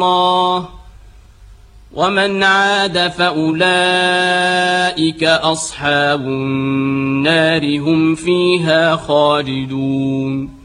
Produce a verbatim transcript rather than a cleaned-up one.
الله ومن عاد فأولئك أصحاب النار هم فيها خالدون.